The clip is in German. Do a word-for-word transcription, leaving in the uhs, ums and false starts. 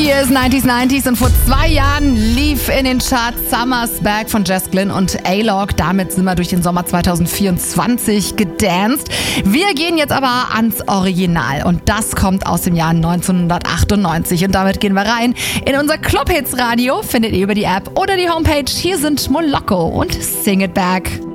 Hier ist neunziger neunzig und vor zwei Jahren lief in den Charts Summer's Back von Jess Glynn und A-Log. Damit sind wir durch den Sommer zwanzig vierundzwanzig gedanced. Wir gehen jetzt aber ans Original und das kommt aus dem Jahr neunzehnhundertachtundneunzig. Und damit gehen wir rein in unser Clubhits Radio. Findet ihr über die App oder die Homepage. Hier sind Moloko und Sing It Back.